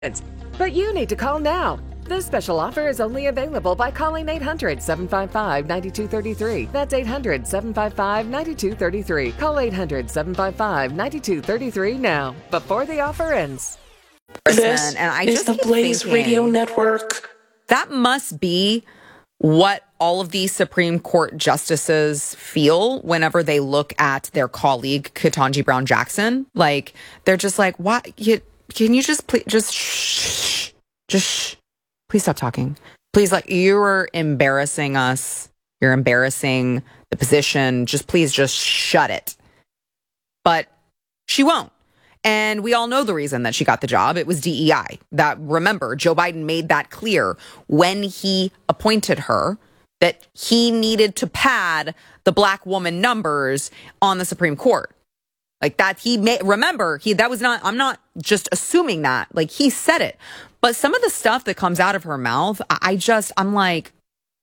But you need to call now. This special offer is only available by calling 800-755-9233. That's 800-755-9233. Call 800-755-9233 now, before the offer ends. This is the Blaze Radio Network. That must be what all of these Supreme Court justices feel whenever they look at their colleague, Ketanji Brown Jackson. Like, they're just like, what? Can you just please, shh. Please stop talking. Please, like, you're embarrassing us. You're embarrassing the position. Please shut it. But she won't. And we all know the reason that she got the job. It was DEI. Remember, Joe Biden made that clear when he appointed her, that he needed to pad the black woman numbers on the Supreme Court. Like that, I'm not just assuming that. Like, he said it. But some of the stuff that comes out of her mouth, I'm like,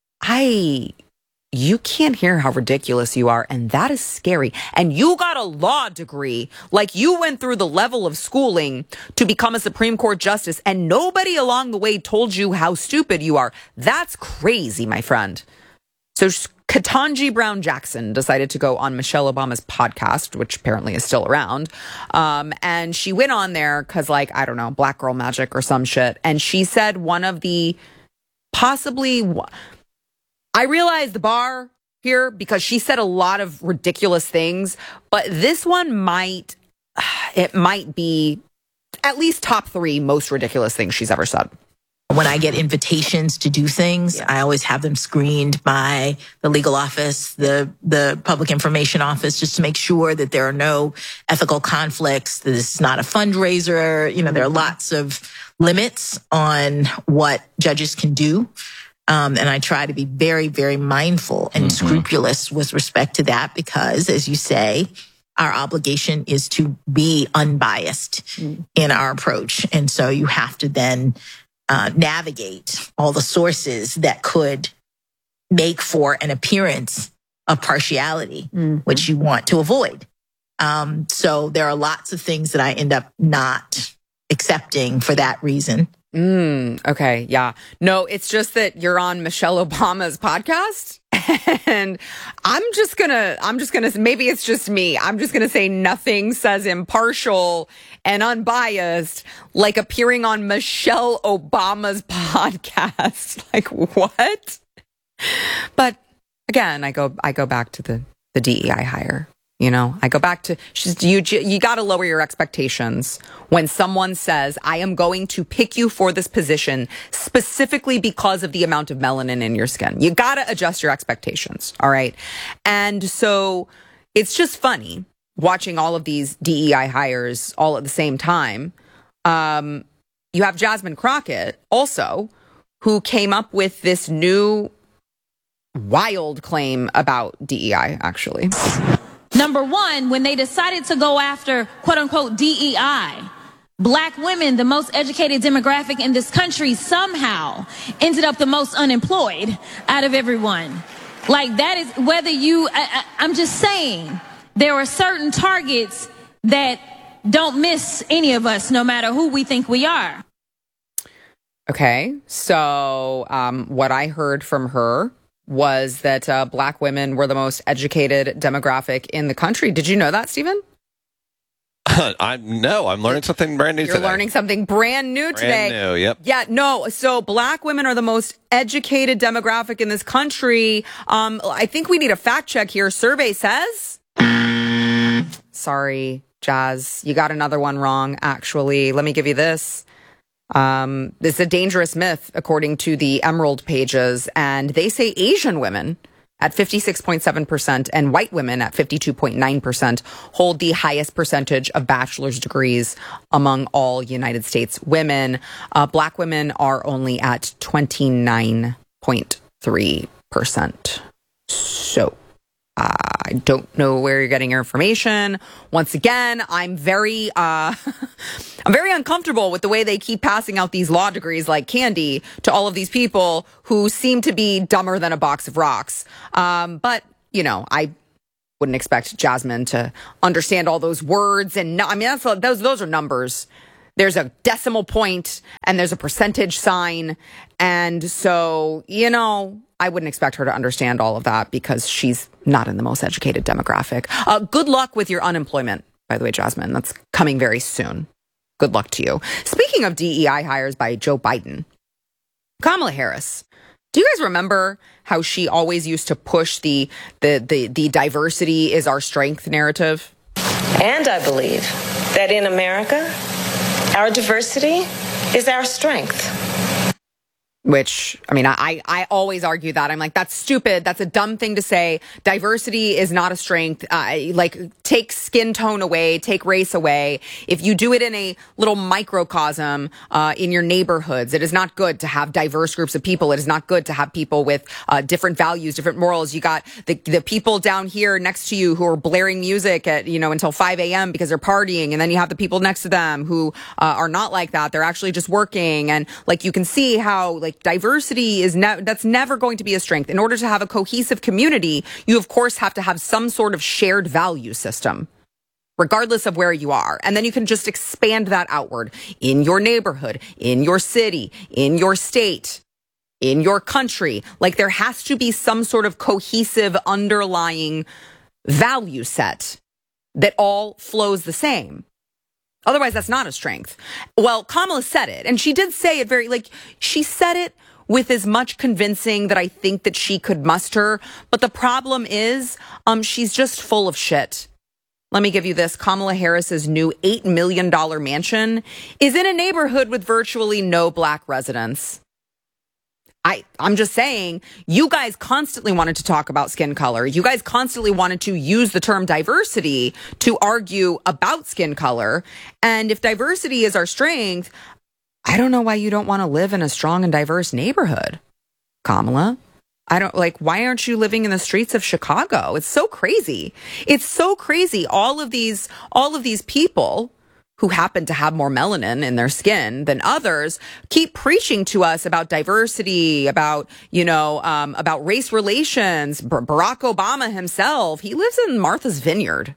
you can't hear how ridiculous you are. And that is scary. And you got a law degree. Like, you went through the level of schooling to become a Supreme Court justice, and nobody along the way told you how stupid you are. That's crazy, my friend. So Ketanji Brown Jackson decided to go on Michelle Obama's podcast, which apparently is still around. And she went on there because, like, I don't know, Black Girl Magic or some shit. And she said one of the I realize the bar here because she said a lot of ridiculous things, but this one might be at least top 3 most ridiculous things she's ever said. When I get invitations to do things, I always have them screened by the legal office, the public information office, just to make sure that there are no ethical conflicts, that it's not a fundraiser. You know, there are lots of limits on what judges can do. And I try to be very, very mindful and scrupulous with respect to that because, as you say, our obligation is to be unbiased in our approach. And so you have to then navigate all the sources that could make for an appearance of partiality, which you want to avoid. So there are lots of things that I end up not accepting for that reason. Okay. Yeah. No, it's just that you're on Michelle Obama's podcast and I'm just gonna, maybe it's just me. I'm just gonna say nothing says impartial and unbiased like appearing on Michelle Obama's podcast. Like, what? But again, I go back to the DEI hire. You know, I go back to you got to lower your expectations when someone says, I am going to pick you for this position specifically because of the amount of melanin in your skin. You got to adjust your expectations. All right. And so it's just funny watching all of these DEI hires all at the same time. You have Jasmine Crockett also, who came up with this new wild claim about DEI, actually. Number one, when they decided to go after, quote unquote, DEI, black women, the most educated demographic in this country, somehow ended up the most unemployed out of everyone. Like, that is whether I'm just saying, there are certain targets that don't miss any of us, no matter who we think we are. Okay. So what I heard from her was that black women were the most educated demographic in the country. Did you know that, Stephen? I'm learning something brand new today. You're learning something brand new today. Brand new, yep. Yeah, no. So black women are the most educated demographic in this country. I think we need a fact check here. Survey says. Sorry, Jazz. You got another one wrong, actually. Let me give you this. This is a dangerous myth, according to the Emerald pages, and they say Asian women at 56.7% and white women at 52.9% hold the highest percentage of bachelor's degrees among all United States women. Black women are only at 29.3%. So I don't know where you're getting your information. Once again, I'm very uncomfortable with the way they keep passing out these law degrees like candy to all of these people who seem to be dumber than a box of rocks. But, you know, I wouldn't expect Jasmine to understand all those words. And no, I mean, those are numbers. there's a decimal point and there's a percentage sign. And so, I wouldn't expect her to understand all of that because she's not in the most educated demographic. Good luck with your unemployment, by the way, Jasmine. That's coming very soon. Good luck to you. Speaking of DEI hires by Joe Biden, Kamala Harris. Do you guys remember how she always used to push the diversity is our strength narrative? And I believe that in America, our diversity is our strength. Which, I always argue that. I'm like, that's stupid. That's a dumb thing to say. Diversity is not a strength. Take skin tone away, take race away. If you do it in a little microcosm in your neighborhoods, it is not good to have diverse groups of people. It is not good to have people with different values, different morals. You got the people down here next to you who are blaring music at, until 5 a.m. because they're partying. And then you have the people next to them who are not like that. They're actually just working. And you can see how diversity is that's never going to be a strength. In order to have a cohesive community, you of course have to have some sort of shared value system, regardless of where you are. And then you can just expand that outward in your neighborhood, in your city, in your state, in your country. There has to be some sort of cohesive underlying value set that all flows the same. Otherwise, that's not a strength. Well, Kamala said it, and she did say it she said it with as much convincing that I think that she could muster. But the problem is, she's just full of shit. Let me give you this. Kamala Harris's new $8 million mansion is in a neighborhood with virtually no black residents. I'm just saying, you guys constantly wanted to talk about skin color. You guys constantly wanted to use the term diversity to argue about skin color. And if diversity is our strength, I don't know why you don't want to live in a strong and diverse neighborhood, Kamala. Why aren't you living in the streets of Chicago? It's so crazy. It's so crazy. All of these people who happen to have more melanin in their skin than others keep preaching to us about diversity, about race relations. Barack Obama himself, he lives in Martha's Vineyard.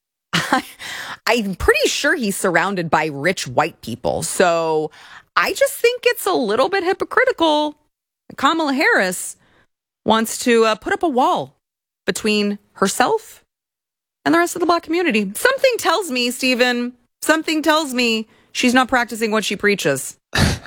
I'm pretty sure he's surrounded by rich white people. So I just think it's a little bit hypocritical. Kamala Harris wants to put up a wall between herself and the rest of the black community. Something tells me, Stephen, she's not practicing what she preaches.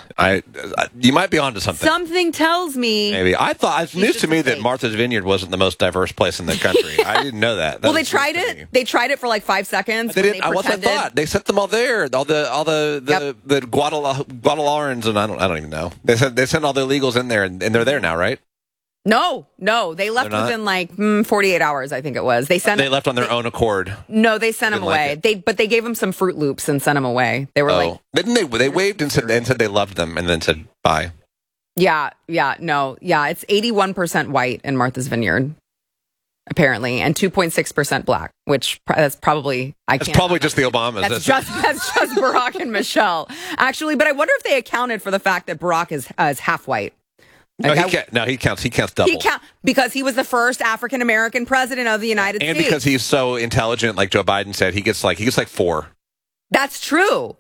You might be onto something. Something tells me. Maybe. I thought it's news to me that Martha's Vineyard wasn't the most diverse place in the country. Yeah. I didn't know that. Well, they tried it. They tried it for 5 seconds. They didn't. What's I thought? They sent them all there. All the Guadalarans, and I don't even know. They sent all the illegals in there, and they're there now, right? No, they left within 48 hours, I think it was. They left on their own accord. No, they sent them away. But they gave them some Fruit Loops and sent them away. They were didn't they? They waved and said they loved them and then said bye. Yeah, it's 81% white in Martha's Vineyard, apparently, and 2.6% black, which that's probably probably just the Obamas. That's just Barack and Michelle, actually. But I wonder if they accounted for the fact that Barack is half white. No, he counts. He counts double. Because he was the first African American president of the United States, and because he's so intelligent, like Joe Biden said, he gets like 4. That's true.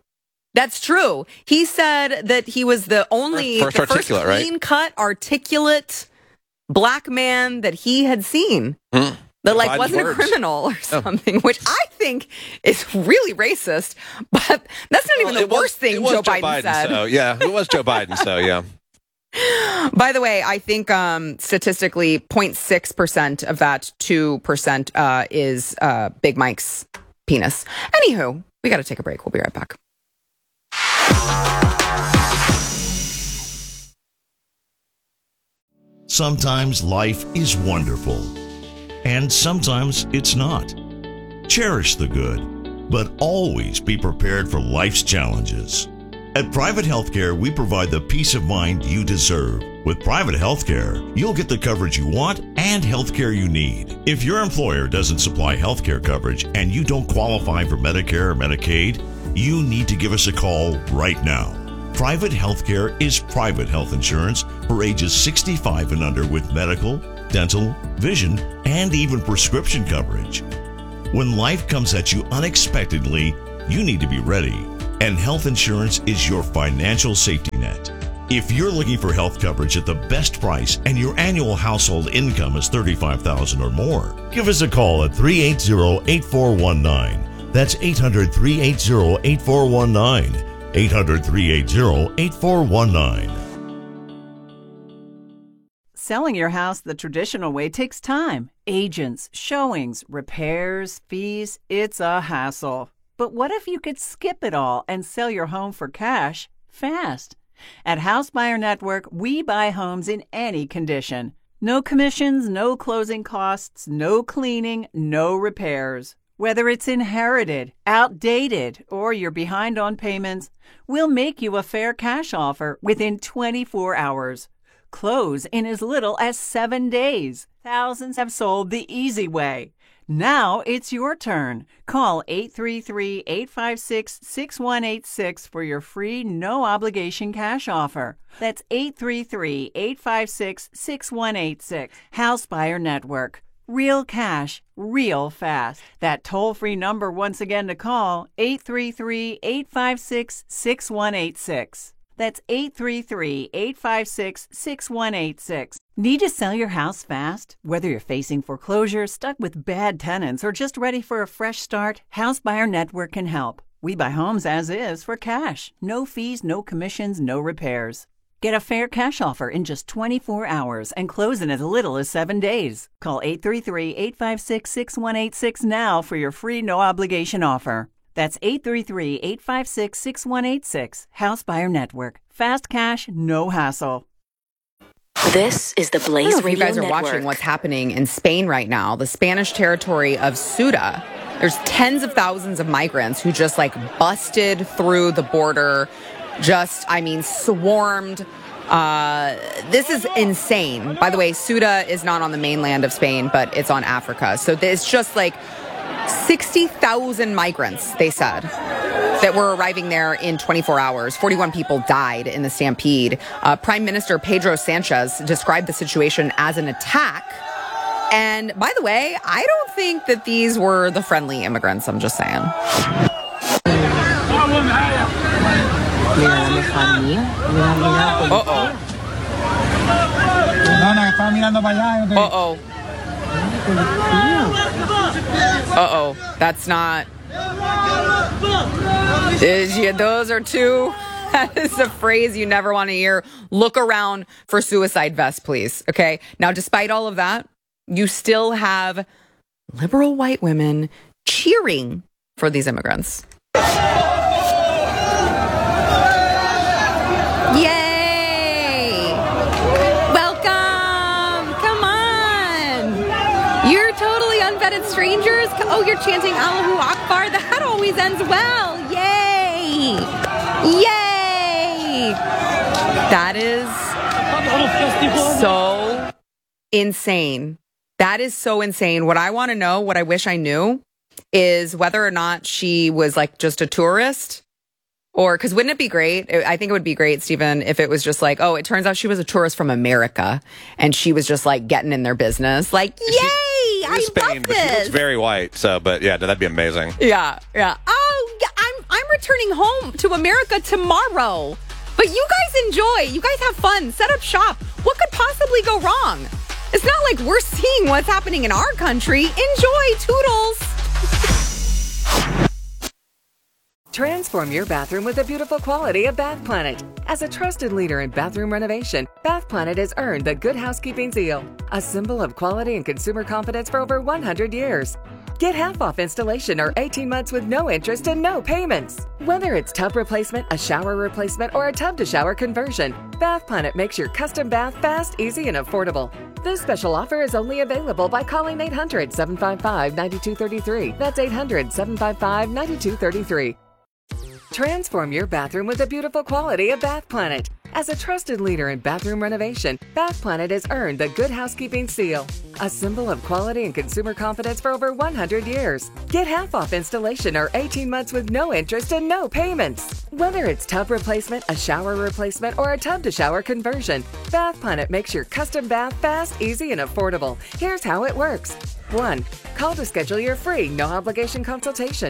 He said that he was the first clean-cut, articulate black man that he had seen. That Biden's wasn't a criminal or something, which I think is really racist. But that's not even the worst thing Joe Biden said. So, yeah, it was Joe Biden. So yeah. By the way, I think statistically 0.6% of that 2% is Big Mike's penis. Anywho, we got to take a break. We'll be right back. Sometimes life is wonderful, and sometimes it's not. Cherish the good, but always be prepared for life's challenges. At Private Healthcare, we provide the peace of mind you deserve. With Private Healthcare, you'll get the coverage you want and healthcare you need. If your employer doesn't supply healthcare coverage and you don't qualify for Medicare or Medicaid, you need to give us a call right now. Private Healthcare is private health insurance for ages 65 and under with medical, dental, vision, and even prescription coverage. When life comes at you unexpectedly, you need to be ready. and health insurance is your financial safety net. If you're looking for health coverage at the best price and your annual household income is $35,000 or more, give us a call at 380-8419. That's 800-380-8419. 800-380-8419. Selling your house the traditional way takes time. Agents, showings, repairs, fees. It's a hassle. But what if you could skip it all and sell your home for cash fast? At House Buyer Network, we buy homes in any condition. No commissions, no closing costs, no cleaning, no repairs. Whether it's inherited, outdated, or you're behind on payments, we'll make you a fair cash offer within 24 hours. Close in as little as 7 days. Thousands have sold the easy way. Now it's your turn. Call 833-856-6186 for your free, no-obligation cash offer. That's 833-856-6186. House Buyer Network. Real cash, real fast. That toll-free number once again to call, 833-856-6186. That's 833-856-6186. Need to sell your house fast? Whether you're facing foreclosure, stuck with bad tenants, or just ready for a fresh start, House Buyer Network can help. We buy homes as is for cash. No fees, no commissions, no repairs. Get a fair cash offer in just 24 hours and close in as little as 7 days. Call 833-856-6186 now for your free no-obligation offer. That's 833-856-6186. House Buyer Network. Fast cash, no hassle. This is the Blaze Radio Network. You guys are watching what's happening in Spain right now, the Spanish territory of Ceuta. There's tens of thousands of migrants who just busted through the border, swarmed. This is insane. By the way, Ceuta is not on the mainland of Spain, but it's on Africa. So it's just 60,000 migrants, they said, that were arriving there in 24 hours. 41 people died in the stampede. Prime Minister Pedro Sanchez described the situation as an attack. And by the way, I don't think that these were the friendly immigrants. I'm just saying. Uh-oh. That's not... Those are two... That is a phrase you never want to hear. Look around for suicide vests, please. Okay? Now, despite all of that, you still have liberal white women cheering for these immigrants. Yay! Welcome! Come on! You're totally unvetted strangers. Oh, you're chanting Allahu Akbar. That always ends well. Yay! Yay! That is so insane. That is so insane. What I want to know, what I wish I knew, is whether or not she was just a tourist. Or, because wouldn't it be great? I think it would be great, Stephen, if it was just it turns out she was a tourist from America and she was just getting in their business. Yay! I Spain, love this. But she looks very white. So, but yeah, that'd be amazing. Yeah. Oh, yeah, I'm returning home to America tomorrow. But you guys enjoy. You guys have fun. Set up shop. What could possibly go wrong? It's not like we're seeing what's happening in our country. Enjoy. Toodles. Transform your bathroom with the beautiful quality of Bath Planet. As a trusted leader in bathroom renovation, Bath Planet has earned the Good Housekeeping seal, a symbol of quality and consumer confidence for over 100 years. Get half off installation or 18 months with no interest and no payments. Whether it's tub replacement, a shower replacement, or a tub-to-shower conversion, Bath Planet makes your custom bath fast, easy, and affordable. This special offer is only available by calling 800-755-9233. That's 800-755-9233. Transform your bathroom with the beautiful quality of Bath Planet. As a trusted leader in bathroom renovation, Bath Planet has earned the Good Housekeeping seal, a symbol of quality and consumer confidence for over 100 years. Get half off installation or 18 months with no interest and no payments. Whether it's tub replacement, a shower replacement, or a tub-to-shower conversion, Bath Planet makes your custom bath fast, easy, and affordable. Here's how it works. 1. Call to schedule your free, no-obligation consultation.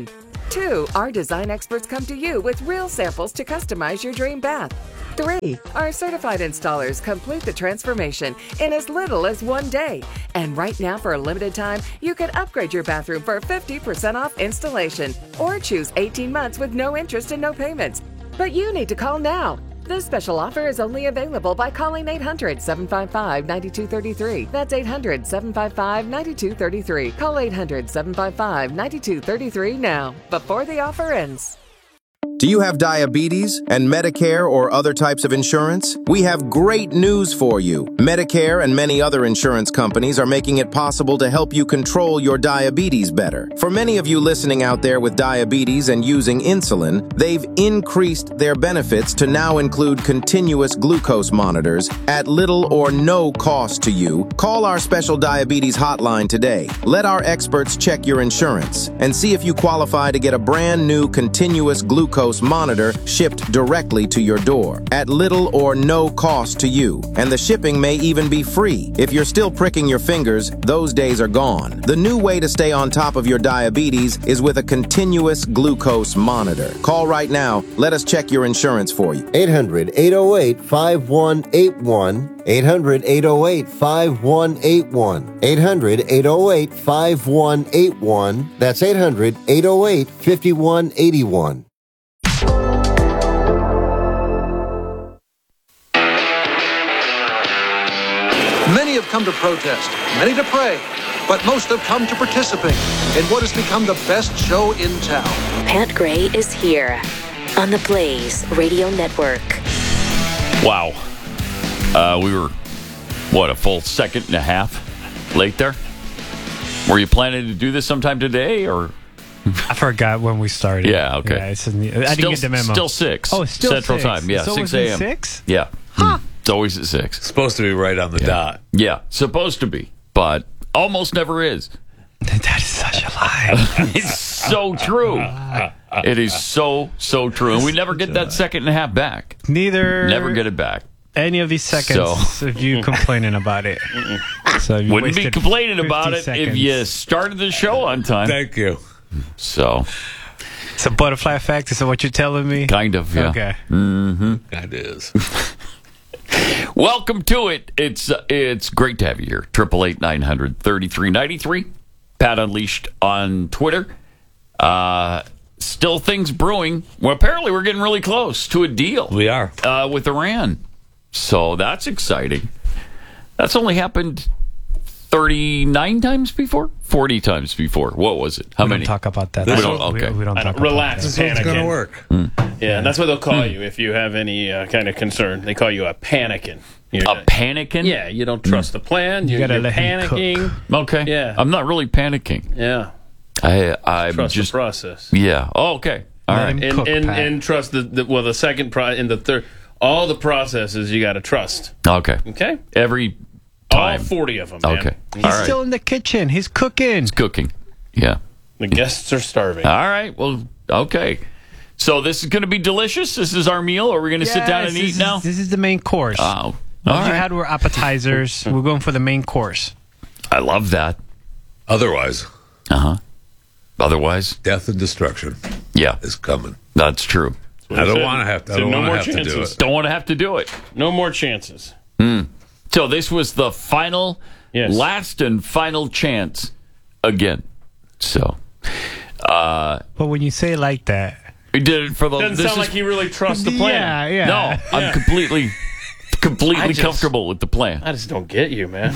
2, our design experts come to you with real samples to customize your dream bath. 3, our certified installers complete the transformation in as little as 1 day. And right now, for a limited time, you can upgrade your bathroom for 50% off installation or choose 18 months with no interest and no payments. But you need to call now. This special offer is only available by calling 800-755-9233. That's 800-755-9233. Call 800-755-9233 now, before the offer ends. Do you have diabetes and Medicare or other types of insurance? We have great news for you. Medicare and many other insurance companies are making it possible to help you control your diabetes better. For many of you listening out there with diabetes and using insulin, they've increased their benefits to now include continuous glucose monitors at little or no cost to you. Call our special diabetes hotline today. Let our experts check your insurance and see if you qualify to get a brand new continuous glucose monitor shipped directly to your door at little or no cost to you. And the shipping may even be free. If you're still pricking your fingers, those days are gone. The new way to stay on top of your diabetes is with a continuous glucose monitor. Call right now. Let us check your insurance for you. 800-808-5181. 800-808-5181. 800-808-5181. That's 800-808-5181. Many have come to protest, many to pray, but most have come to participate in what has become the best show in town. Pat Gray is here on the Blaze Radio Network. Wow. We were, a full second and a half late there? Were you planning to do this sometime today, or? I forgot when we started. Yeah, okay. Yeah, I didn't get the memo. Still 6. Oh, still Central 6. Time. Yeah, so 6 a.m. 6? Yeah. Huh. It's always at 6. It's supposed to be right on the dot. Yeah, supposed to be, but almost never is. That is such a lie. It's so true. It is so true. And we never get that second and a half back. Never get it back. Any of these seconds of you complaining about it. So you wouldn't be complaining about it if you started the show on time. Thank you. So it's a butterfly effect. Is that what you're telling me? Kind of, yeah. Okay. Mm-hmm. That is. Welcome to it. It's great to have you here. 888-900-3393. Pat Unleashed on Twitter. Still things brewing. Well, apparently we're getting really close to a deal. We are. With Iran. So that's exciting. That's only happened 39 times before? 40 times before. What was it? How many? We don't talk about that. We don't talk Relax, this one's going to work. Yeah, and that's what they'll call you if you have any kind of concern. They call you a panicking. A panicking? Yeah, you don't trust the plan. You're panicking. Okay. Yeah. I'm not really panicking. Yeah. I'm trust just the process. Yeah. Oh, okay. All right. And trust the second and the third. All the processes you got to trust. Okay. Okay. Every time. All 40 of them. Man. Okay. He's still in the kitchen. He's cooking. He's cooking. Yeah. The guests are starving. All right. Well, okay. So this is going to be delicious. This is our meal. Are we going to sit down and eat now? This is the main course. Oh. What you had were appetizers. We're going for the main course. I love that. Otherwise. Otherwise. Death and destruction. Yeah. Is coming. That's true. I don't want to have to. I don't want to have to do it. Don't want to have to do it. No more chances. So this was the last and final chance again. So, but when you say it like that, we did it for the. Doesn't sound like you really trust the plan. Yeah. No, I'm completely comfortable with the plan. I just don't get you, man.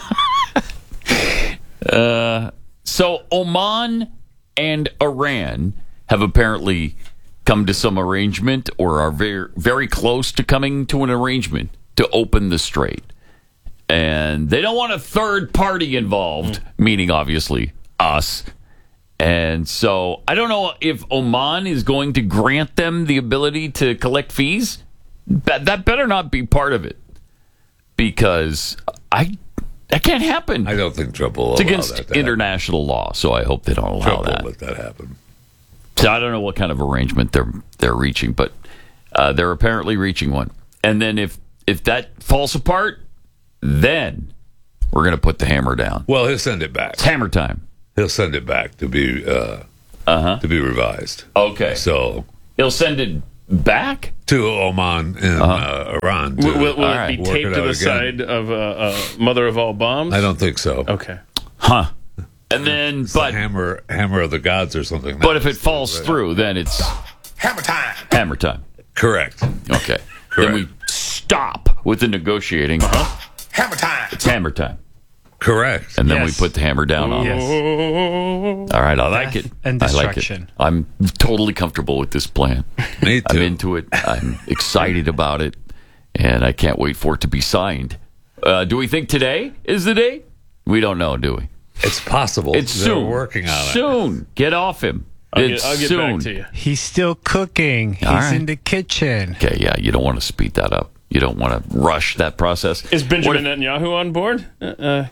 So Oman and Iran have apparently come to some arrangement, or are very, very close to coming to an arrangement to open the strait. And they don't want a third party involved, meaning obviously us. And so I don't know if Oman is going to grant them the ability to collect fees. That better not be part of it, because that can't happen. I don't think Trump will allow that. It's against international law, so I hope they don't allow Trump that. Won't let that happen. So I don't know what kind of arrangement they're reaching, but they're apparently reaching one. And then if that falls apart, then we're going to put the hammer down. Well, he'll send it back. It's hammer time. He'll send it back to be to be revised. Okay. So he'll send it back to Oman and Iran. Will it be taped to the side of Mother of All Bombs? I don't think so. Okay. Huh. And then, but hammer of the gods or something. But if it falls through, then it's hammer time. Hammer time. Correct. Okay. Correct. Then we stop with the negotiating. Hammer time. It's hammer time. Correct. And then we put the hammer down on Yes. it. All right, I like it. And I like it. destruction. I'm totally comfortable with this plan. Me too. I'm into it. I'm excited about it, and I can't wait for it to be signed. Do we think today is the day? We don't know, do we? It's possible. It's They're soon. working on it. Soon. Get off him. I'll It's get soon. back to you. He's still cooking. He's All right. in the kitchen. Okay, yeah, you don't want to speed that up. You don't want to rush that process. Is Benjamin Netanyahu on board? No.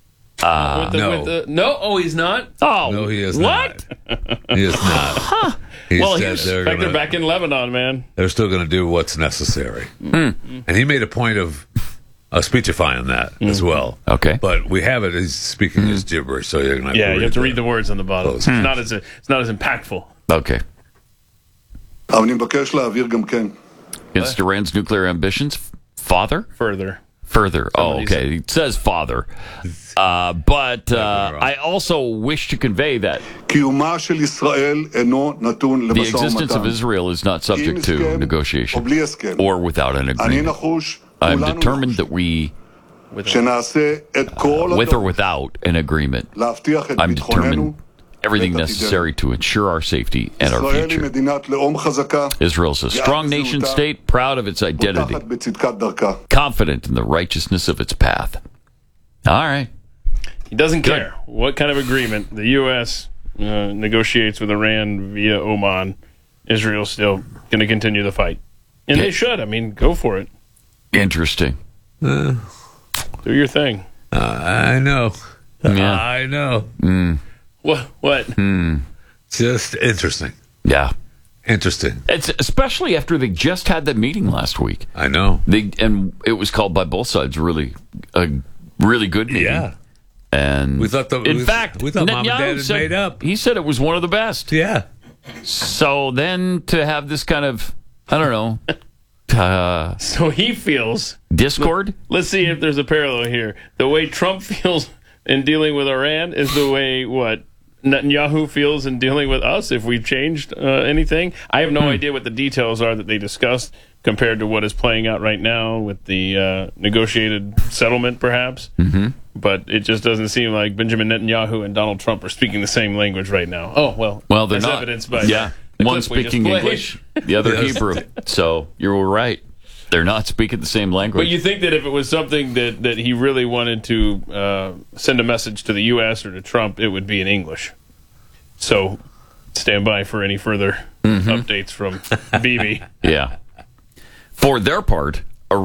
No? Oh, he's not? Oh, No, he is what? not. He is not. He Well, said he's they're back in Lebanon, man. they're still going to do what's necessary. And he made a point of speechifying that as well. Okay. But we have it. He's speaking his gibberish, so you're going to You have to read the words on the bottom. Close. It's not as impactful. Okay. אבל אני מבקש להעביר גם כן. Against Iran's nuclear ambitions? Father? Further. Oh, okay. It says father. But I also wish to convey that קיומה של ישראל אינו נתון the למשא existence of ומתן. Israel is not subject to negotiation או בלי הסכם. or without an אני agreement. נחוש, I'm כולנו determined that we, שנעשה את כל with or without an agreement, להבטיח את I'm ביטחוננו. determined everything necessary to ensure our safety and our ישראל היא future. מדינת לאום חזקה. Israel's a strong nation state, proud of its identity, פותחת בצדקת דרכה. confident in the righteousness of its path. All right. He doesn't care what kind of agreement the U.S. Negotiates with Iran via Oman. Israel's still going to continue the fight. And they should. I mean, go for it. Interesting. Do your thing. I know. Yeah. I know. What? Just interesting. Yeah. Interesting. It's especially after they just had that meeting last week. I know. And it was called by both sides a really good meeting. Yeah. And We thought in fact, we thought Mom and Netanyahu Dad had said, made up. He said it was one of the best. Yeah. So then to have this kind of, I don't know, So he feels discord. Let's see if there's a parallel here. The way Trump feels in dealing with Iran is the way Netanyahu feels in dealing with us if we've changed anything. I have no idea what the details are that they discussed compared to what is playing out right now with the negotiated settlement, perhaps. Mm-hmm. But it just doesn't seem like Benjamin Netanyahu and Donald Trump are speaking the same language right now. Oh, well They're that's not. evidenced by Yeah. the One clip we just speaking played. English, the other Hebrew. So you were right. They're not speaking the same language. But you think that if it was something that he really wanted to send a message to the U.S. or to Trump, it would be in English. So stand by for any further updates from Bibi. Yeah. For their part,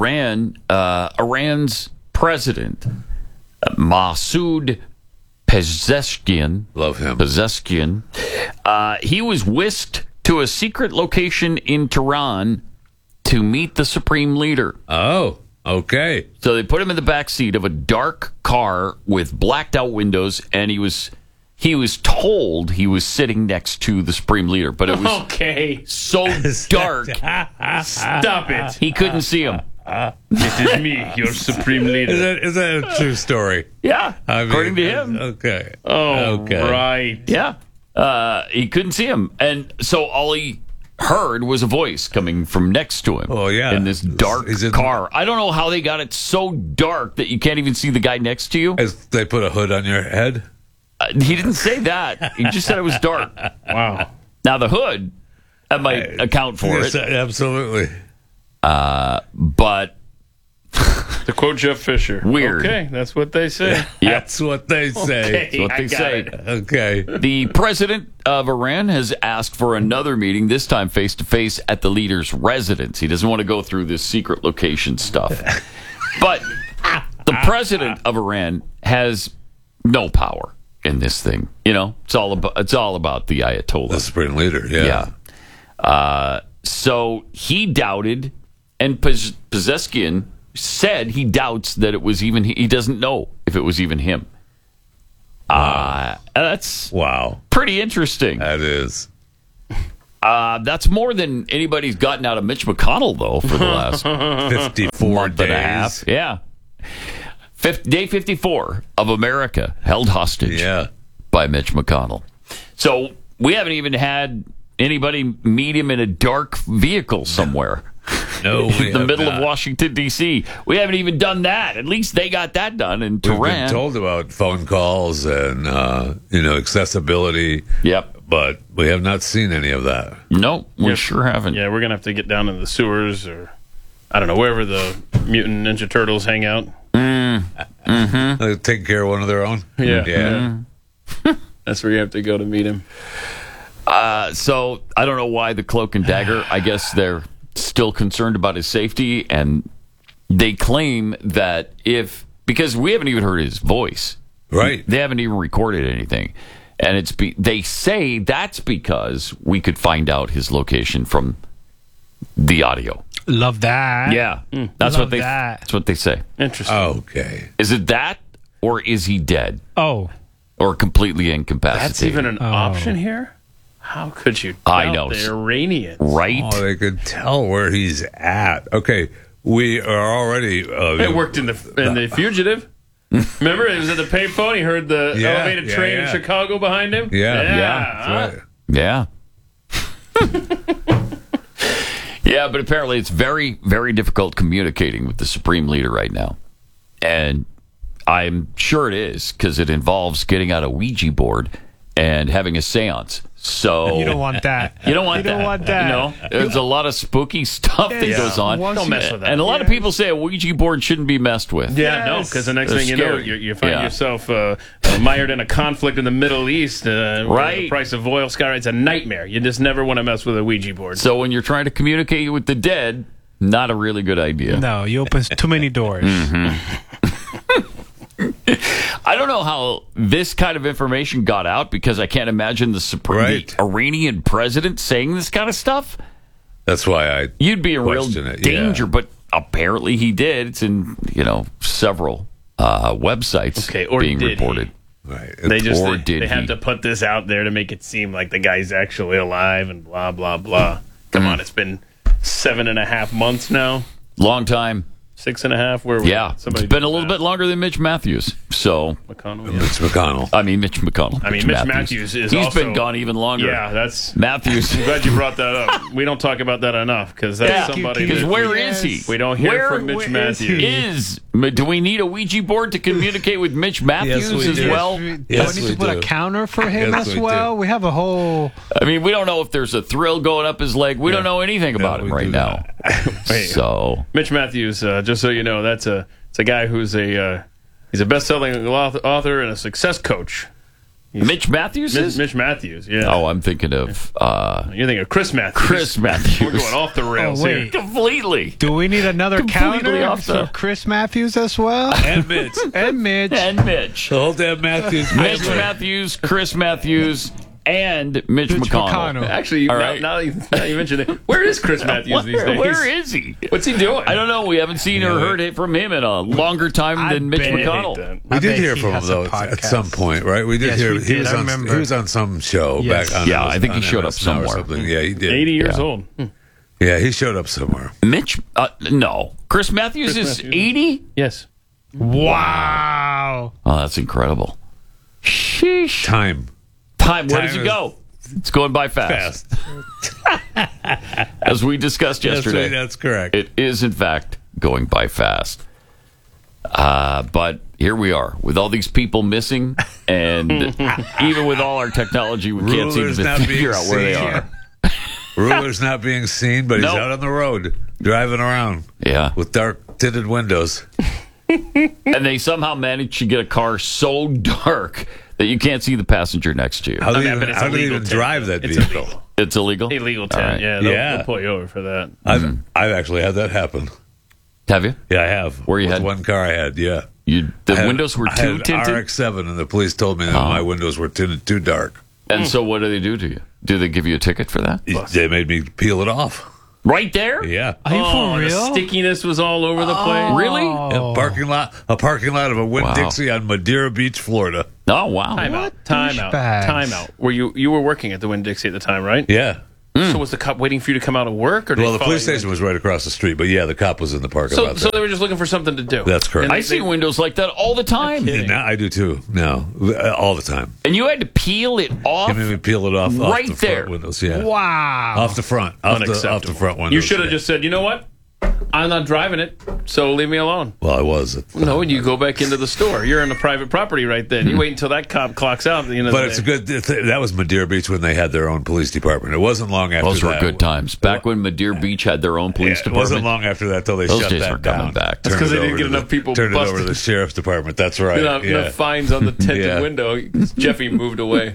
Iran's president, Masoud Pezeshkian, love him. Pezeshkian, he was whisked to a secret location in Tehran to meet the supreme leader. Oh, okay. So they put him in the back seat of a dark car with blacked out windows, and he was told he was sitting next to the supreme leader, but it was Okay. so dark. Stop it. He couldn't see him. It is me, your supreme leader. Is that a true story? Yeah, I mean, according to him. Okay. Oh, Okay. right. Yeah. He couldn't see him. And so all he heard was a voice coming from next to him. Oh, yeah. In this dark He's in- car. I don't know how they got it so dark that you can't even see the guy next to you. As they put a hood on your head? He didn't say that. He just said it was dark. Wow. Now, the hood, that might account for Yes, it. absolutely. But To quote Jeff Fisher. Weird. Okay, that's what they say. That's what they say. Okay, that's what I they got say. it. Okay. The president of Iran has asked for another meeting, this time face-to-face at the leader's residence. He doesn't want to go through this secret location stuff. But the president of Iran has no power in this thing. You know, it's all about the Ayatollah. The supreme leader, yeah. So he doubted, and Pezeshkian said he doubts that it was even, he doesn't know if it was even him. That's wow, pretty interesting. That is. That's more than anybody's gotten out of Mitch McConnell, though, for the last 54 month days. and a half. Yeah. Day 54 of America held hostage by Mitch McConnell. So we haven't even had anybody meet him in a dark vehicle somewhere. No, in the middle of Washington, D.C. We haven't even done that. At least they got that done in Tehran. We've been told about phone calls and, accessibility. Yep. But we have not seen any of that. No, we sure haven't. Yeah, we're going to have to get down into the sewers or, I don't know, wherever the mutant Ninja Turtles hang out. They take care of one of their own? Yeah. That's where you have to go to meet him. So I don't know why the Cloak and Dagger, I guess they're still concerned about his safety, and they claim that because we haven't even heard his voice. Right. They haven't even recorded anything. And they say that's because we could find out his location from the audio. Love that. Yeah. That's what they say. Interesting. Okay. Is it that, or is he dead? Oh. Or completely incapacitated? That's even an option here? How could you tell I know. the Iranians? Right? Oh, they could tell where he's at. Okay. We are already... it worked in the Fugitive. Remember, it was at the payphone. He heard the elevated train in Chicago behind him. Yeah. Yeah. Yeah, but apparently it's very, very difficult communicating with the Supreme Leader right now. And I'm sure it is, because it involves getting out a Ouija board and having a seance. So you don't want that. You don't want that. No, there's a lot of spooky stuff that goes on. Don't mess with that. And a lot of people say a Ouija board shouldn't be messed with. Yeah, no, because the next thing you know, you find yourself mired in a conflict in the Middle East. Right. The price of oil skyrockets. It's a nightmare. You just never want to mess with a Ouija board. So when you're trying to communicate with the dead, not a really good idea. No, you open too many doors. I don't know how this kind of information got out, because I can't imagine the Iranian president saying this kind of stuff. That's why you'd be in real danger, but apparently he did. It's in several websites being reported. Right. They have to put this out there to make it seem like the guy's actually alive and blah blah blah. Come on, it's been 7.5 months now. Long time. 6.5. Where? Yeah, it's been a little bit longer than Mitch Matthews. So McConnell. Mitch McConnell. I mean Mitch McConnell. I mean Mitch Matthews is. He's also been gone even longer. Yeah, that's Matthews. I'm glad you brought that up. We don't talk about that enough, because that's somebody. Because where is he? We don't hear from Mitch Matthews. Do we need a Ouija board to communicate with Mitch Matthews as well? Do we need to put a counter for him as well? We have a whole... I mean, we don't know if there's a thrill going up his leg. We don't know anything about him right now. So Mitch Matthews, just so you know, it's a guy who's he's a best-selling author and a success coach. Mitch Matthews is? Mitch Matthews, yeah. Oh, I'm thinking of... You're thinking of Chris Matthews. Chris Matthews. We're going off the rails here. Completely. Do we need another counter for Chris Matthews as well? And Mitch. And Mitch. And Mitch. The whole damn Matthews. Mitch Matthews, Chris Matthews, and Mitch McConnell. Actually, now you mentioned it, where is Chris Matthews these days? Where is he? What's he doing? I don't know. We haven't seen or heard from him in a longer time than Mitch McConnell. We did hear from him, though, at some point, right? We did hear. He was on some show back on. Yeah, I think he showed up somewhere. Yeah, he did. 80 years old. Yeah, he showed up somewhere. Mitch? No. Chris Matthews is 80? Yes. Wow. Oh, that's incredible. Sheesh. Time. Where does it go? It's going by fast. As we discussed yesterday. That's correct. It is, in fact, going by fast. But here we are, with all these people missing, and even with all our technology, we can't seem to figure out where they are. Ruler's not being seen, but he's out on the road, driving around. Yeah. With dark tinted windows. And they somehow managed to get a car so dark that you can't see the passenger next to you. How do they even drive that vehicle? It's illegal? Illegal tent, right. yeah. They'll pull you over for that. I've actually had that happen. Have you? Yeah, I have. Where you had? One car I had, yeah. The windows were too tinted? I had RX-7, and the police told me that my windows were tinted too dark. And so what do they do to you? Do they give you a ticket for that? They made me peel it off. Right there? Yeah. Are you for The real? stickiness was all over the place. Really? A parking lot of a Winn-Dixie on Madeira Beach, Florida. Oh, wow. Time out. Were you were working at the Winn-Dixie at the time, right? Yeah. So was the cop waiting for you to come out of work? Or did Well, he the follow police you station was right across the street, but yeah, the cop was in the parking lot. So they were just looking for something to do. That's correct. I see windows like that all the time. Yeah, now I do too. No, all the time. And you had to peel it off? You made me peel it off right the there. front windows. Yeah. Wow. Off the front. Off the front windows. You should have just said, you know what? I'm not driving it, so leave me alone. Well, I was. No, and you go back into the store. You're on a private property right then. You wait until that cop clocks out. At the end of But the it's day. a good. That was Madeira Beach when they had their own police department. It wasn't long after Those were that. good times. Back when Madeira Beach had their own police It department. wasn't long after that till they Those shut days that were coming down. back. That's because they didn't get enough people Turned busted. it over to the sheriff's department. That's right. Enough fines on the tinted window. Jeffy moved away.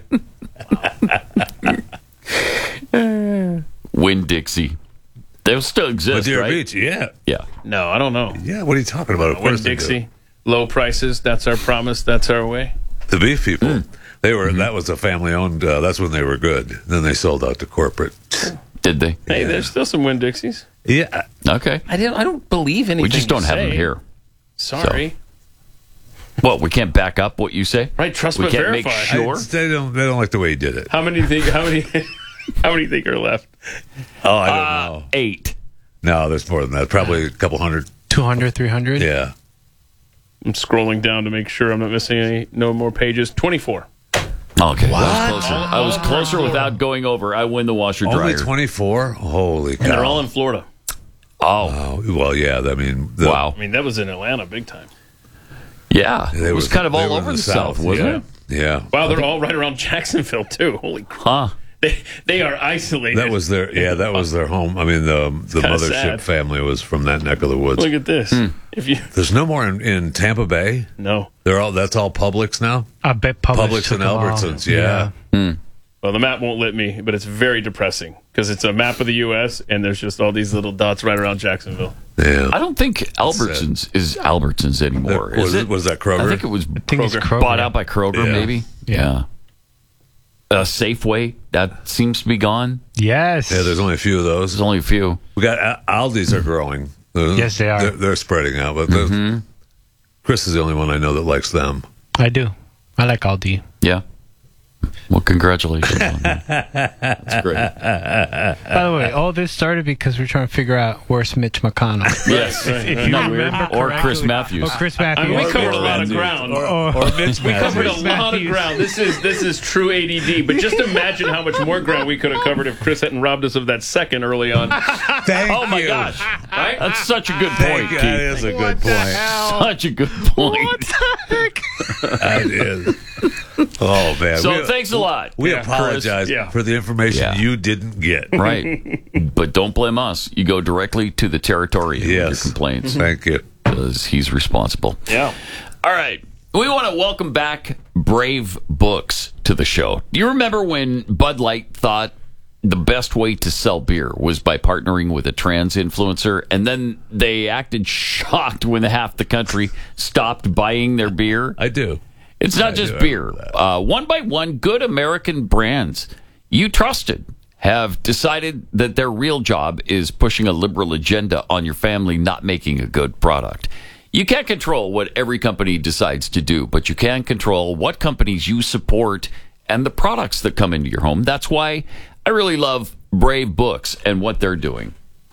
Winn-Dixie. They still exist, Madeira right? Beach, yeah. Yeah. No, I don't know. Yeah, what are you talking about? Of course they do. Winn-Dixie, low prices. That's our promise. That's our way. The beef people, they were. That was a family-owned. That's when they were good. Then they sold out to corporate. Did they? Hey, there's still some Winn-Dixies. Yeah. Okay. I don't believe anything. We just don't you have say. them here. Sorry. Well, we can't back up what you say. Right, trust we but can't verify. make sure. They don't like the way he did it. How many think? How many think are left? Oh, I don't know. 8. No, there's more than that. Probably a couple hundred. 200, 300? Yeah. I'm scrolling down to make sure I'm not missing any. No more pages. 24. Okay. What? I was closer without going over. I win the washer dryer. Only 24? Holy cow. And they're all in Florida. Oh. Well, yeah. I mean, wow. I mean, that was in Atlanta big time. Yeah. It was kind of all over the South, wasn't it? Yeah. Wow, they're all right around Jacksonville, too. Holy crap. Huh. They are isolated. That was their home. I mean, the mothership sad. family was from that neck of the woods. Look at this. If you There's no more in Tampa Bay. No. That's all Publix now. I bet Publix and Albertsons. Yeah. Well, the map won't let me, but it's very depressing because it's a map of the U.S. and there's just all these little dots right around Jacksonville. Yeah. I don't think Albertsons is Albertsons anymore. Was that Kroger? I think it was Kroger. Bought out by Kroger, Yeah. maybe. Yeah. Safeway, that seems to be gone. Yes. Yeah, there's only a few of those. There's only a few. We got Aldi's are growing. Yes, they are. They're spreading out, but Chris is the only one I know that likes them. I do. I like Aldi. Yeah. Well, congratulations on that. That's great. By the way, all this started because we're trying to figure out where's Mitch McConnell. Yes. If you No, remember or correctly. Chris Matthews. Or Chris Matthews. I mean, we covered a lot of Matthews. ground. Or Mitch We covered a Matthews. lot of ground. This is true ADD. But just imagine how much more ground we could have covered if Chris hadn't robbed us of that second early on. Oh my gosh. Right? That's such a good point, Keith. That is a good point. Such a good point. What the heck? That is. Oh, man. So thanks a lot. We Yeah, apologize Chris. Yeah. for the information Yeah. you didn't get. Right. But don't blame us. You go directly to the territory with your Yes. complaints. Thank you. Because he's responsible. Yeah. All right. We want to welcome back Brave Books to the show. Do you remember when Bud Light thought the best way to sell beer was by partnering with a trans influencer, and then they acted shocked when half the country stopped buying their beer? I do. It's not just beer. One by one, good American brands you trusted have decided that their real job is pushing a liberal agenda on your family, not making a good product. You can't control what every company decides to do, but you can control what companies you support and the products that come into your home. That's why I really love Brave Books and what they're doing.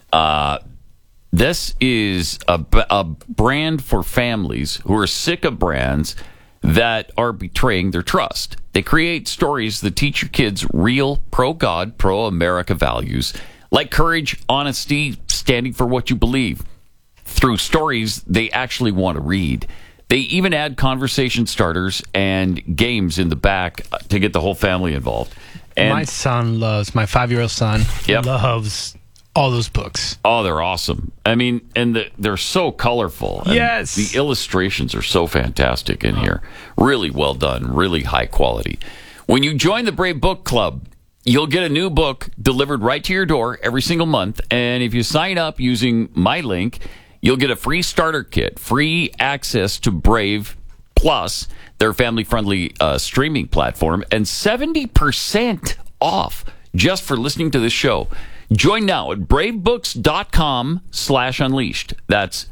This is a brand for families who are sick of brands that are betraying their trust. They create stories that teach your kids real pro-God, pro-America values, like courage, honesty, standing for what you believe, through stories they actually want to read. They even add conversation starters and games in the back to get the whole family involved. And my 5-year-old son loves all those books. Oh, they're awesome. I mean, and they're so colorful. And yes. The illustrations are so fantastic in here. Really well done. Really high quality. When you join the Brave Book Club, you'll get a new book delivered right to your door every single month. And if you sign up using my link, you'll get a free starter kit, free access to Brave Plus, their family-friendly streaming platform, and 70% off just for listening to this show. Join now at bravebooks.com/unleashed. That's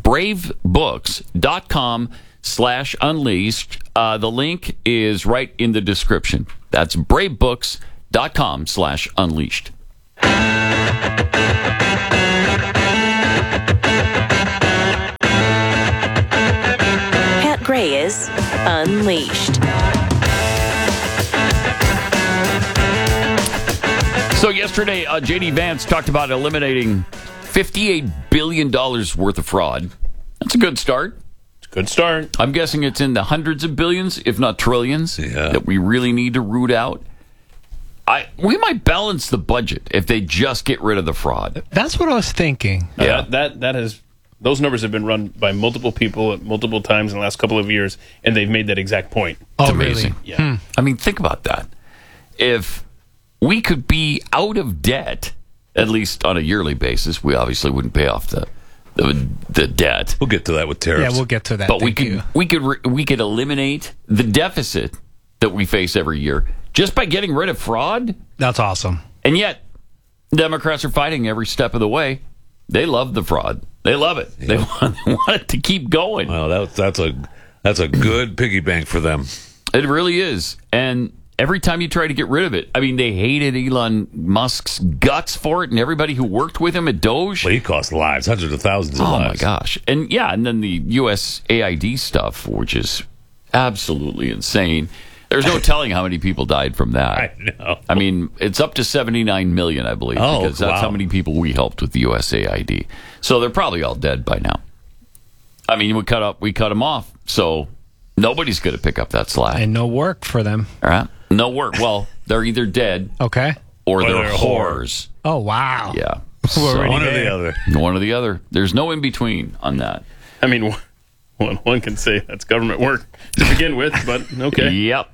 bravebooks.com/unleashed. The link is right in the description. That's bravebooks.com/unleashed. Pat Gray is Unleashed. So yesterday, J.D. Vance talked about eliminating $58 billion worth of fraud. That's a good start. It's a good start. I'm guessing it's in the hundreds of billions, if not trillions, that we really need to root out. We might balance the budget if they just get rid of the fraud. That's what I was thinking. Yeah, those numbers have been run by multiple people at multiple times in the last couple of years, and they've made that exact point. It's amazing. Really? Yeah. I mean, think about that. If we could be out of debt, at least on a yearly basis, we obviously wouldn't pay off the debt. We'll get to that with tariffs. Yeah, we'll get to that. But we could eliminate the deficit that we face every year just by getting rid of fraud. That's awesome. And yet, Democrats are fighting every step of the way. They love the fraud. They love it. Yeah. They want it to keep going. Well, that's a good piggy bank for them. It really is. And every time you try to get rid of it, I mean, they hated Elon Musk's guts for it, and everybody who worked with him at Doge. Well, he cost lives, hundreds of thousands of lives. Oh, my gosh. And then the USAID stuff, which is absolutely insane. There's no telling how many people died from that. I know. I mean, it's up to 79 million, I believe, because that's how many people we helped with the USAID. So they're probably all dead by now. I mean, we cut them off, so nobody's going to pick up that slack. And no work for them. All right? No work. Well, they're either dead, okay, or they're whores. Oh, wow. Yeah. So one or the other. One or the other. There's no in between on that. I mean, one can say that's government work to begin with, but okay. Yep.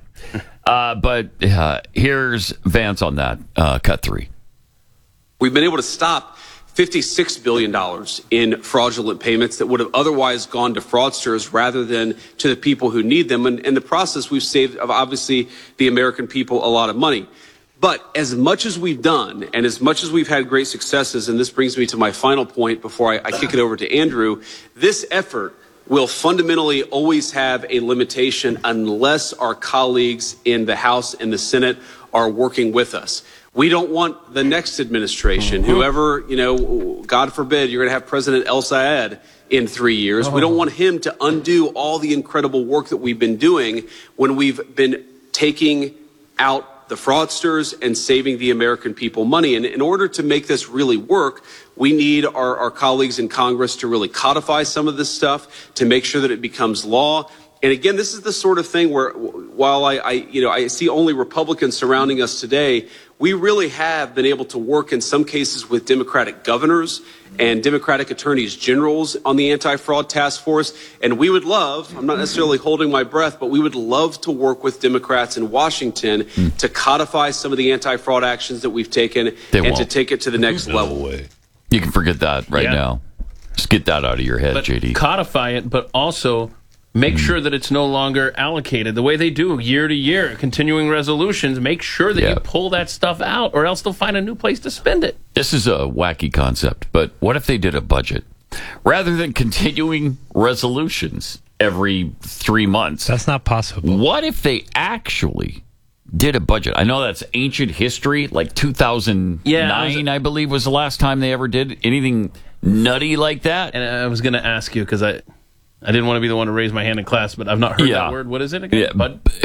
But here's Vance on that. Cut 3. We've been able to stop $56 billion in fraudulent payments that would have otherwise gone to fraudsters rather than to the people who need them. And in the process, we've saved, obviously, the American people a lot of money. But as much as we've done and as much as we've had great successes, and this brings me to my final point before I kick it over to Andrew, this effort will fundamentally always have a limitation unless our colleagues in the House and the Senate are working with us. We don't want the next administration, whoever, God forbid, you're going to have President El Sayed in 3 years. We don't want him to undo all the incredible work that we've been doing when we've been taking out the fraudsters and saving the American people money. And in order to make this really work, we need our colleagues in Congress to really codify some of this stuff, to make sure that it becomes law. And again, this is the sort of thing where, while I see only Republicans surrounding us today, we really have been able to work in some cases with Democratic governors and Democratic attorneys generals on the anti-fraud task force. And we would love, I'm not necessarily holding my breath, but we would love to work with Democrats in Washington to codify some of the anti-fraud actions that we've taken to take it to the next level. You can forget that now. Just get that out of your head, JD. Codify it, but also make sure that it's no longer allocated the way they do year to year. Continuing resolutions, make sure that you pull that stuff out, or else they'll find a new place to spend it. This is a wacky concept, but what if they did a budget? Rather than continuing resolutions every 3 months. That's not possible. What if they actually did a budget? I know that's ancient history, like 2009, I believe, was the last time they ever did anything nutty like that. And I was going to ask you, because I didn't want to be the one to raise my hand in class, but I've not heard that word. What is it again? Yeah,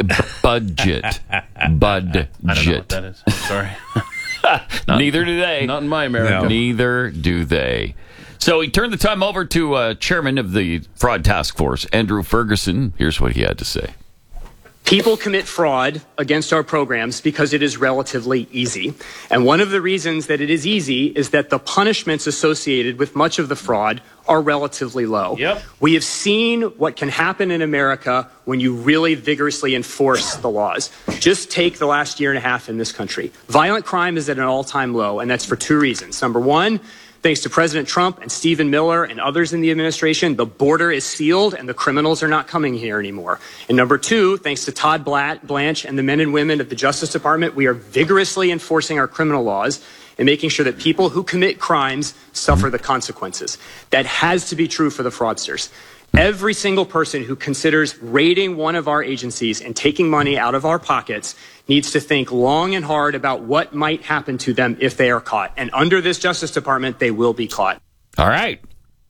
budget. I don't know what that is. Sorry. Neither do they. Not in my America. No. Neither do they. So he turned the time over to chairman of the fraud task force, Andrew Ferguson. Here's what he had to say. People commit fraud against our programs because it is relatively easy. And one of the reasons that it is easy is that the punishments associated with much of the fraud are relatively low. Yep. We have seen what can happen in America when you really vigorously enforce the laws. Just take the last year and a half in this country. Violent crime is at an all-time low, and that's for two reasons. Number one, thanks to President Trump and Stephen Miller and others in the administration, the border is sealed and the criminals are not coming here anymore. And number two, thanks to Todd Blanche and the men and women of the Justice Department, we are vigorously enforcing our criminal laws. and making sure that people who commit crimes suffer the consequences. That has to be true for the fraudsters. Every single person who considers raiding one of our agencies and taking money out of our pockets needs to think long and hard about what might happen to them if they are caught. And under this Justice Department, they will be caught. All right.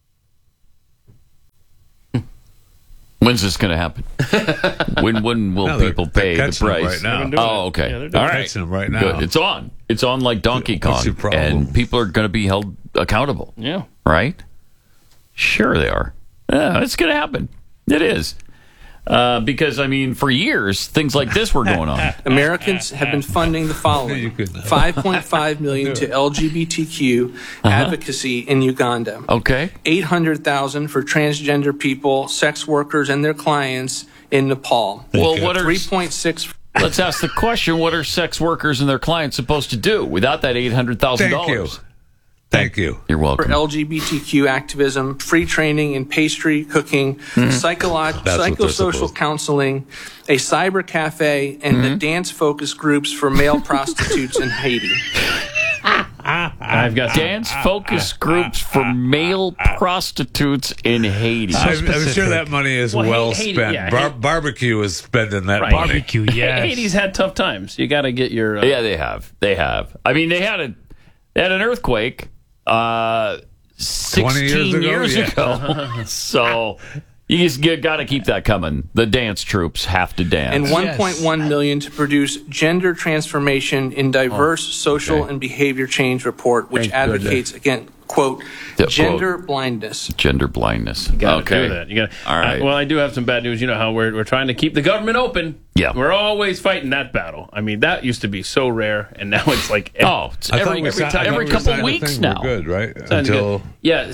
When's this going to happen? When will people pay the price? Right now. Oh, okay. Yeah, all right. Catching them right now. Good. It's on. It's on like Donkey Kong, and people are going to be held accountable. Yeah. Right? Sure, they are. Yeah, it's going to happen. It is. Because, I mean, for years, things like this were going on. Americans have been funding the following: $5.5 million to LGBTQ advocacy in Uganda. Okay. $800,000 for transgender people, sex workers, and their clients in Nepal. Well, what are 3.6? Let's ask the question: what are sex workers and their clients supposed to do without that $800,000? Thank you. You're welcome. For LGBTQ activism, free training in pastry cooking, psychosocial counseling, a cyber cafe, and the dance focus groups for male prostitutes in Haiti. I've got dance focus groups for male prostitutes in Haiti. I'm sure that money is well Haiti, spent. yeah. Barbecue is spending that money. Barbecue, yes. Haiti's had tough times. You got to get your. Yeah, they have. They have. I mean, they had an earthquake 16 years ago. So you just got to keep that coming. The dance troops have to dance. And $1.1 million to produce gender transformation in diverse social and behavior change report, which advocates against, quote, gender blindness. Gender blindness. You got to do that. You got. All right. Well, I do have some bad news. You know how we're trying to keep the government open. Yeah. We're always fighting that battle. I mean, that used to be so rare, and now it's like it's every couple weeks now. We're good, right? Good. Yeah.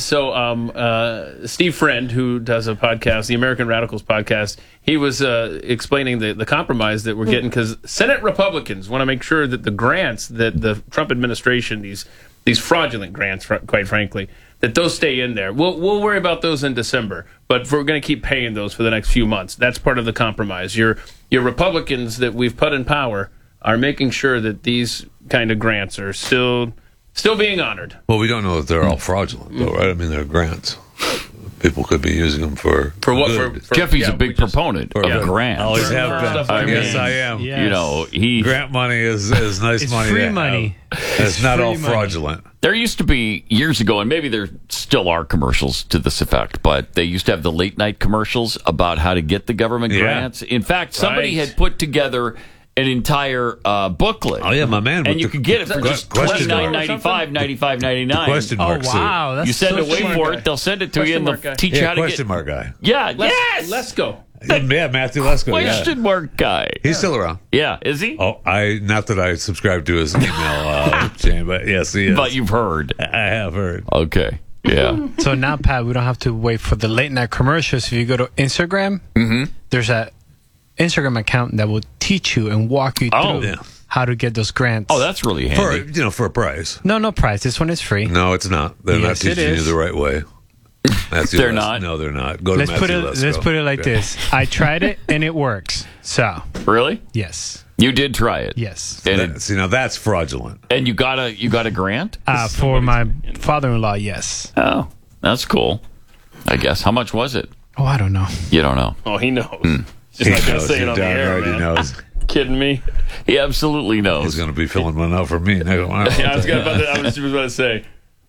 So, Steve Friend, who does a podcast, the American Radicals podcast, he was explaining the compromise that we're getting because Senate Republicans want to make sure that the grants that the Trump administration, these fraudulent grants, quite frankly, that those stay in there. We'll worry about those in December, but we're going to keep paying those for the next few months. That's part of the compromise. Your Republicans that we've put in power are making sure that these kind of grants are still being honored. Well, we don't know if they're all fraudulent, though, right? I mean, they're grants. People could be using them for what? For Jeffy's a big proponent of grants. Always have been. Yes, I am. Yes. You know, grant money is nice it's money. Free money. It's not all fraudulent. There used to be years ago, and maybe there still are commercials to this effect, but they used to have the late night commercials about how to get the government grants. In fact, somebody had put together an entire booklet. Oh yeah, my man. And you could get it for just $29.95, $95.99. Question mark. Oh wow, you send it, wait for it. They'll send it to you, and they'll teach you how to get. Question mark guy. Yeah. Yes. Let's go. Yeah, Matthew Lesko. Question mark guy. He's still around. Yeah, is he? Oh, not that I subscribe to his email chain, but yes, he is. But you've heard. I have heard. Okay. Yeah. So now, Pat, we don't have to wait for the late night commercials. If you go to Instagram, there's a Instagram account that will teach you and walk you through how to get those grants. Oh, that's really handy. For a price. No price. This one is free. No, it's not. They're not teaching you the right way. They're not. No, they're not. Go let's to Matthew put it like this. I tried it and it works. So really, yes, you did try it. Yes. And see, now that's fraudulent. And you got a grant for my father-in-law. Yes. Oh, that's cool. I guess. How much was it? Oh, I don't know. You don't know. Oh, he knows. Just not going to say it on the air, man. He knows. Kidding me? He absolutely knows. He's going to be filling one out for me. I was just about to say,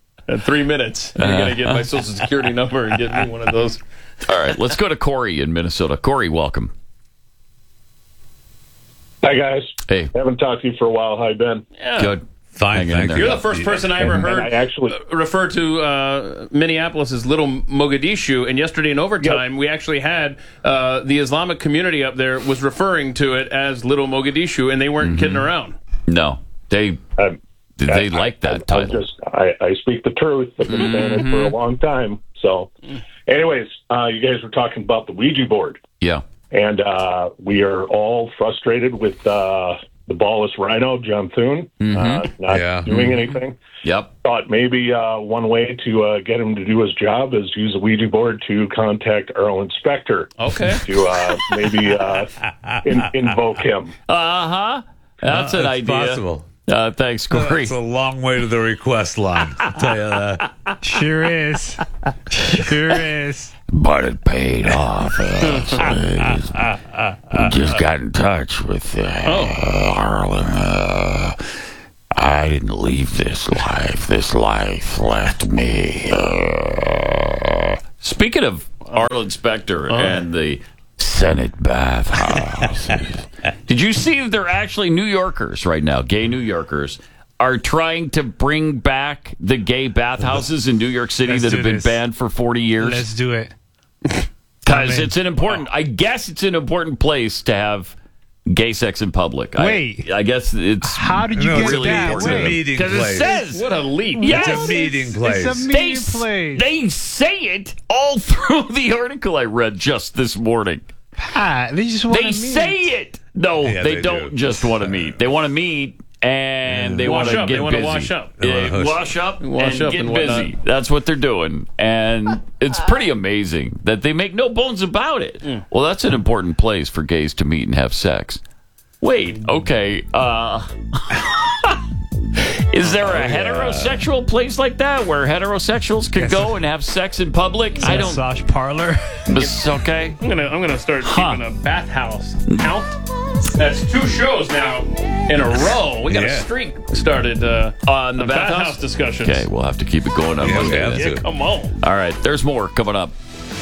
3 minutes, you're going to get my Social Security number and get me one of those. All right, let's go to Corey in Minnesota. Corey, welcome. Hi, guys. Hey. Haven't talked to you for a while. How you been? Yeah. Good. Fine, thank you. You're the first person I ever heard refer to Minneapolis as Little Mogadishu, and yesterday in overtime, we actually had the Islamic community up there was referring to it as Little Mogadishu, and they weren't kidding around. No, they like that title. I speak the truth. I've been saying it for a long time. So, anyways, you guys were talking about the Ouija board. Yeah. And we are all frustrated with the ballless rhino, John Thune, not doing anything. Yep. Thought maybe one way to get him to do his job is use a Ouija board to contact Earl Inspector. Okay. To maybe invoke him. That's an idea. Possible. Thanks, Corey. It's a long way to the request line, I'll tell you that. Sure is. Sure is. But it paid off. We just got in touch with Harlan. I didn't leave this life. This life left me. Speaking of Arlen Specter and the Senate bathhouses, did you see that they're actually New Yorkers right now, gay New Yorkers, are trying to bring back the gay bathhouses in New York City that have been banned for 40 years? Let's do it. Because it's an important, I guess it's an important place to have gay sex in public. Wait. I guess it's how did you get really that? important. It's a meeting place. Because it says. What a leap. Yes, it's a meeting place. It's a meeting place. They say it all through the article I read just this morning. They just want to meet. They say it. No, they don't just want to meet. They want to meet. And they want to get busy. They want to wash up. Wash up and get busy. That's what they're doing. And it's pretty amazing that they make no bones about it. Well, that's an important place for gays to meet and have sex. Wait, okay. Is there a heterosexual place like that where heterosexuals can go and have sex in public? I don't. Massage parlor. Okay. I'm gonna start keeping a bathhouse count. That's 2 shows now in a row. We got a streak started on the bathhouse discussions. Okay, we'll have to keep it going on Monday. Come on. All right, there's more coming up.